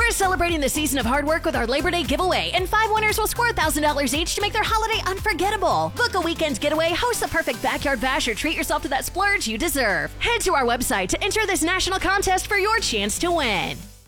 We're celebrating the season of hard work with our Labor Day giveaway, and 5 winners will score $1,000 each to make their holiday unforgettable. Book a weekend getaway, host the perfect backyard bash, or treat yourself to that splurge you deserve. Head to our website to enter this national contest for your chance to win.